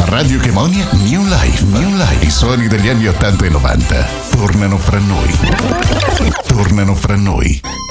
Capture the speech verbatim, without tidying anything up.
Radio Chemonia New Life. New Life. I suoni degli anni ottanta e novanta tornano fra noi. Tornano fra noi.